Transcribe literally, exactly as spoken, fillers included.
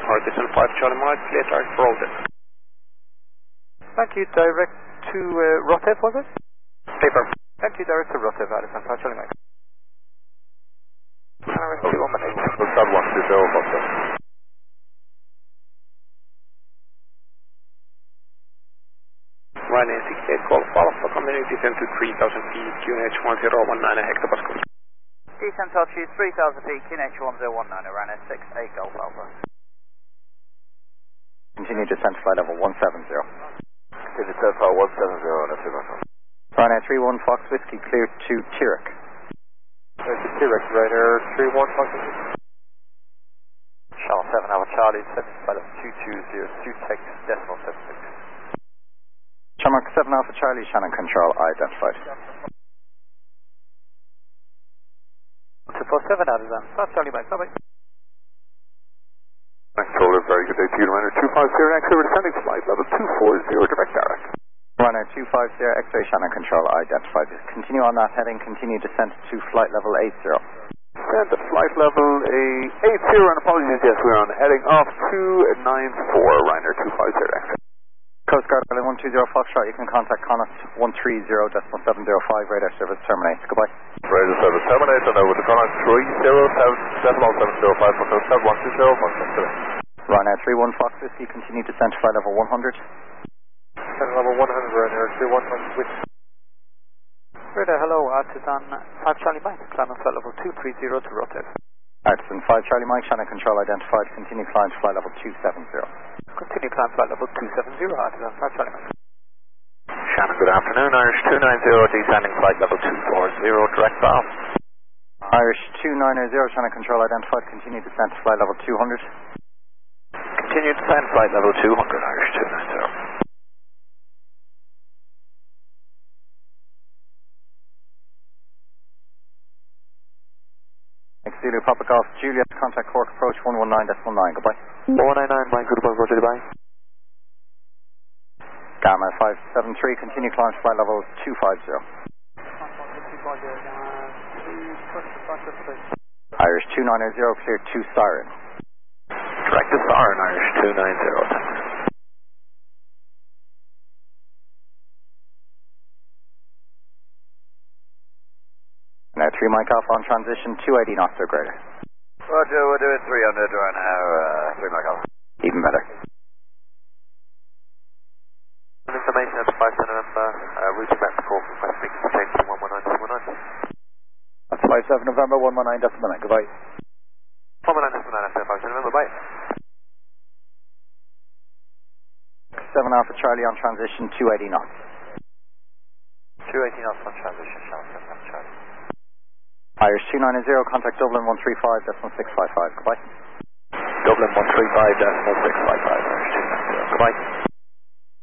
hundred, descend five Charlie Mike, clear direct for Rotev. Thank you, direct to uh, Rotev, was it? Paper. Thank you, direct to Rotev, descend five Charlie Mike. Direct to one eight. Hotel one two zero, Foxtrot. Ryanair sixty-eight, call follow for community, descend to three thousand feet, Q N H one zero one nine hectopascal. Descent altitude three thousand feet, Q N H one zero one nine, Ryanair six eight Golf Alpha. Continue descent flight level one seven zero. Continue descent flight one seven zero on F two Echo. Ryanair three one Fox Whiskey, clear to Tirek. Clear to Tirek, Ryanair three one Fox Whiskey. Channel seven Alpha Charlie, descent flight level two two zero, two text decimal seven six. Channel seven Alpha Charlie, Shannon Control, identified. two four seven out of that. That's Charlie Mike, bye-bye. Controller, very good day to you, Ryanair two five zero, X-ray descending flight level two four zero, direct direct. Ryanair two five zero, X-ray Shannon Control, identified. Continue on that heading, continue descent to flight level eight zero. Descent to flight level eight zero, and apologies, yes, we're on heading off two nine four, Ryanair two five zero, X-ray. Coast Guard Island one two zero Foxtrot, you can contact Connacht one three zero decimal seven zero five, radar service terminates. Goodbye. Radar service terminates, and over to Connacht three zero seven decimal seven zero five, Foxtrot one two zero, Foxtrot today. Ryanair three one Fox Whiskey, continue descent to flight level one hundred. Descent level one hundred, Ryanair three one Fox Whiskey. Radar, hello, Artisan five Charlie Mike, climb on flight level two three zero to Rotev. Artisan five Charlie Mike, Shannon Control identified, continue climb to flight level two seven zero. Continue climb flight level two seven zero, Artisan five Charlie Mike. Shannon, good afternoon, Irish two nine zero, descending flight level two four zero, direct bow. Irish two nine zero, Shannon Control identified, continue descent to flight level two hundred. Continue descent flight level two hundred, Irish two nine zero. Zulu Papa Golf, Juliet, contact Cork approach one one nine decimal nine, goodbye. one nine nine, Mike, goodbye, Roger, goodbye. Gamma five seven three, continue climb to flight level two five zero. Irish two nine zero, clear to Siren. Direct to Siren, Irish two nine zero. Now three Mike Alpha on transition, two eighty knots or greater. Roger, we're doing three hundred right now, uh, three Mike Alpha. Even better. Information at the five seven November, uh, routing back to call from West Beacon, change to one one nine decimal nine. That's five seven November, one one nine decimal nine, goodbye. one one nine decimal nine after five seven November, bye. seven Alpha Charlie on transition, two eighty knots. two eighty knots on transition, Charlie, seven Alpha Charlie. Irish two nine zero, contact Dublin one three five decimal six five five, goodbye. Dublin one three five decimal six five five, Irish two nine zero, goodbye.